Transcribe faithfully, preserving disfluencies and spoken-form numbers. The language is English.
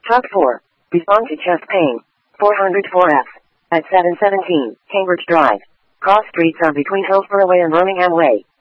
Top four. Respond to chest pain. four oh four F. At seven seventeen, Cambridge Drive. Cross streets are between Hillsborough Way and Birmingham Way.